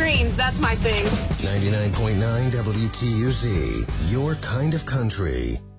streams. That's my thing. 99.9 WTUZ, your kind of country.